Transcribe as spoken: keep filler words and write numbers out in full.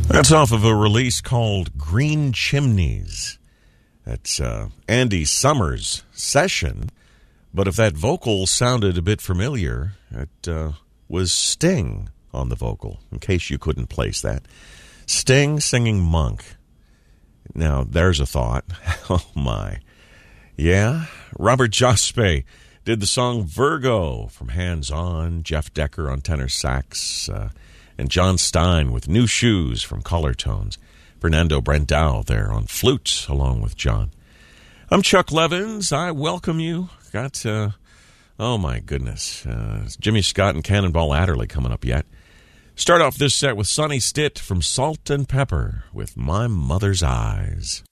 That's off of a release called Green Chimneys. That's uh, Andy Summers' session. But if that vocal sounded a bit familiar, it uh, was Sting on the vocal, in case you couldn't place that. Sting singing Monk. Now, there's a thought. Oh, my. Yeah, Robert Jospe did the song Virgo from Hands On, Jeff Decker on tenor sax, uh, and John Stein with New Shoes from Color Tones. Fernando Brandao there on flute along with John. I'm Chuck Levins. I welcome you. Got, uh, oh my goodness, uh, Jimmy Scott and Cannonball Adderley coming up yet. Start off this set with Sonny Stitt from Salt and Pepper with My Mother's Eyes.